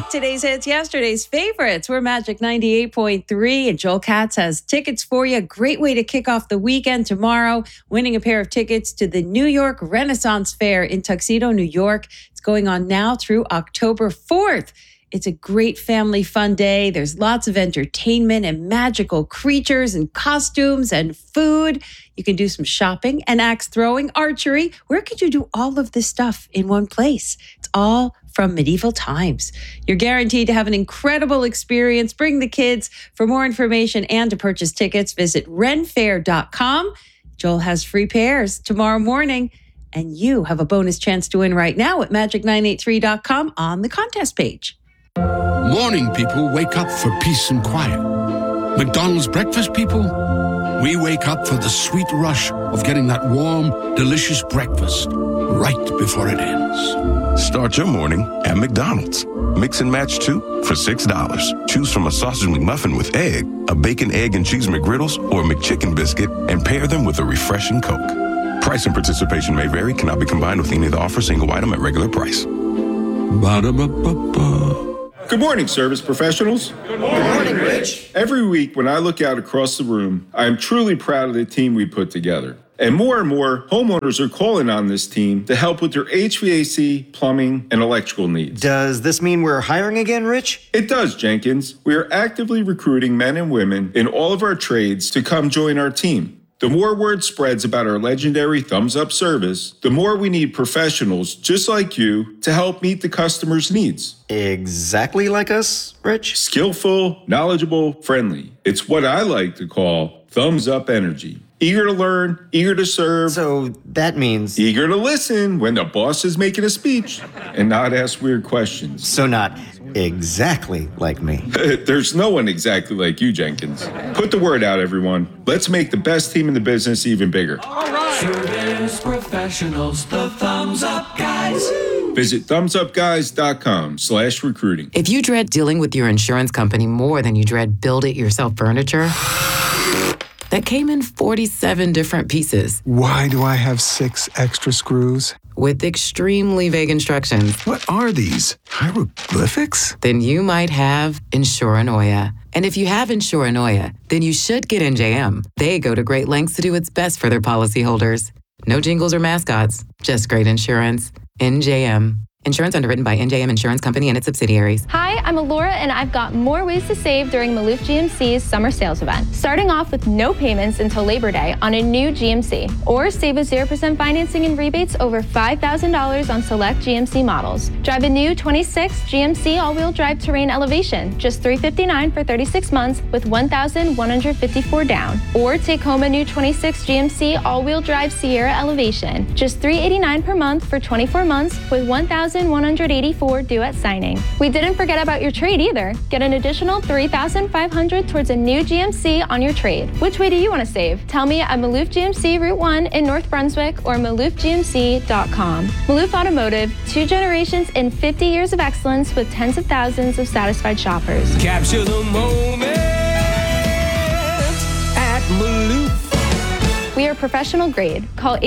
Today's hits, yesterday's favorites. We're Magic 98.3, and Joel Katz has tickets for you. Great way to kick off the weekend tomorrow, winning a pair of tickets to the New York Renaissance Fair in Tuxedo, New York. It's going on now through October 4th. It's a great family fun day. There's lots of entertainment and magical creatures and costumes and food. You can do some shopping and axe throwing, archery. Where could you do all of this stuff in one place? It's all from medieval times. You're guaranteed to have an incredible experience. Bring the kids. For more information and to purchase tickets, visit renfair.com. Joel has free pairs tomorrow morning, and you have a bonus chance to win right now at magic983.com on the contest page. Morning people wake up for peace and quiet. McDonald's breakfast people, we wake up for the sweet rush of getting that warm, delicious breakfast right before it ends. Start your morning at McDonald's. Mix and match 2 for $6. Choose from a sausage McMuffin with egg, a bacon, egg, and cheese McGriddles, or a McChicken biscuit, and pair them with a refreshing Coke. Price and participation may vary, cannot be combined with any of the offer, single item at regular price. Ba-da-ba-ba-ba. Good morning, service professionals. Good morning, Rich. Every week when I look out across the room, I am truly proud of the team we put together. And more homeowners are calling on this team to help with their HVAC, plumbing, and electrical needs. Does this mean we're hiring again, Rich? It does, Jenkins. We are actively recruiting men and women in all of our trades to come join our team. The more word spreads about our legendary Thumbs Up service, the more we need professionals just like you to help meet the customer's needs. Exactly like us, Rich? Skillful, knowledgeable, friendly. It's what I like to call Thumbs Up energy. Eager to learn, eager to serve. So that means... Eager to listen when the boss is making a speech and not ask weird questions. So not exactly like me. There's no one exactly like you, Jenkins. Put the word out, everyone. Let's make the best team in the business even bigger. All right. Service professionals, the Thumbs Up Guys. Visit thumbsupguys.com/recruiting. If you dread dealing with your insurance company more than you dread build-it-yourself furniture that came in 47 different pieces. Why do I have 6 extra screws? With extremely vague instructions. What are these? Hieroglyphics? Then you might have Insuranoia. And if you have Insuranoia, then you should get NJM. They go to great lengths to do its best for their policyholders. No jingles or mascots, just great insurance. NJM. Insurance underwritten by NJM Insurance Company and its subsidiaries. Hi, I'm Alora, and I've got more ways to save during Maloof GMC's summer sales event. Starting off with no payments until Labor Day on a new GMC, or save with 0% financing and rebates over $5,000 on select GMC models. Drive a new 26 GMC all-wheel drive Terrain Elevation, just $359 for 36 months with $1,154 down. Or take home a new 26 GMC all-wheel drive Sierra Elevation, just $389 per month for 24 months with $1,184 due at signing. We didn't forget about your trade either. Get an additional $3,500 towards a new GMC on your trade. Which way do you want to save? Tell me at Maloof GMC Route 1 in North Brunswick or maloofgmc.com. Maloof Automotive, 2 generations and 50 years of excellence with tens of thousands of satisfied shoppers. Capture the moment at Maloof. We are professional grade. Call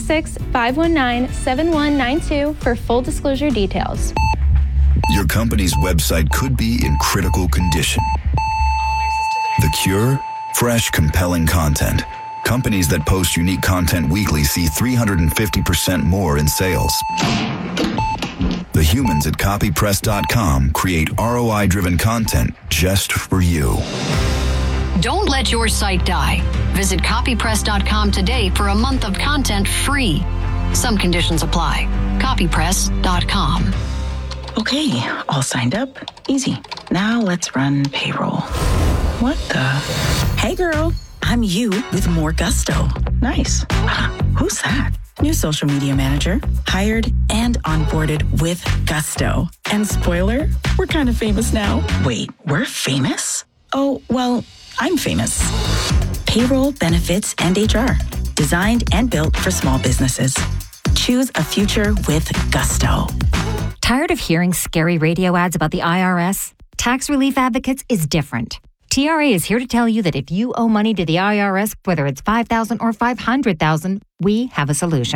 866-519-7192 for full disclosure details. Your company's website could be in critical condition. The cure? Fresh, compelling content. Companies that post unique content weekly see 350% more in sales. The humans at copypress.com create ROI-driven content just for you. Don't let your site die. Visit copypress.com today for a month of content free. Some conditions apply. Copypress.com. Okay, all signed up. Easy. Now let's run payroll. What the? Hey girl, I'm you with more gusto. Nice. Who's that? New social media manager, hired and onboarded with gusto. And spoiler, we're kind of famous now. Wait, we're famous? Oh, well, I'm famous. Payroll, benefits, and HR. Designed and built for small businesses. Choose a future with gusto. Tired of hearing scary radio ads about the IRS? Tax Relief Advocates is different. TRA is here to tell you that if you owe money to the IRS, whether it's $5,000 or $500,000, we have a solution.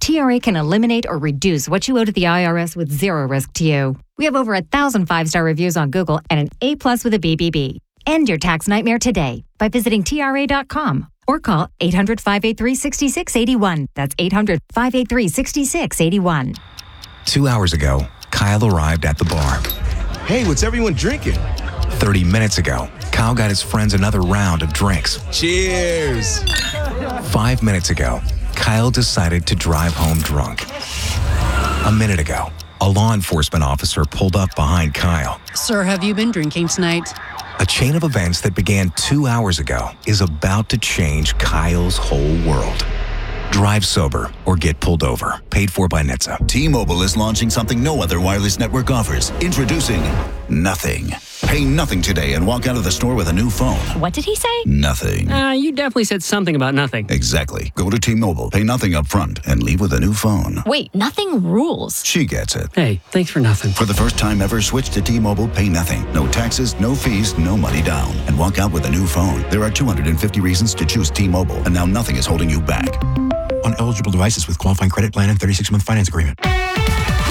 TRA can eliminate or reduce what you owe to the IRS with zero risk to you. We have over 1,000 5-star reviews on Google and an A+ with a BBB. End your tax nightmare today by visiting TRA.com or call 800-583-6681. That's 800-583-6681. 2 hours ago, Kyle arrived at the bar. Hey, what's everyone drinking? 30 minutes ago, Kyle got his friends another round of drinks. Cheers! 5 minutes ago, Kyle decided to drive home drunk. A minute ago, a law enforcement officer pulled up behind Kyle. Sir, have you been drinking tonight? A chain of events that began 2 hours ago is about to change Kyle's whole world. Drive sober or get pulled over. Paid for by NHTSA. T-Mobile is launching something no other wireless network offers. Introducing Nothing. Pay nothing today and walk out of the store with a new phone. What did he say? Nothing. You definitely said something about nothing. Exactly. Go to T-Mobile, pay nothing up front, and leave with a new phone. Wait, nothing rules. She gets it. Hey, thanks for nothing. For the first time ever, switch to T-Mobile, pay nothing. No taxes, no fees, no money down. And walk out with a new phone. There are 250 reasons to choose T-Mobile, and now nothing is holding you back. On eligible devices with qualifying credit plan and 36-month finance agreement.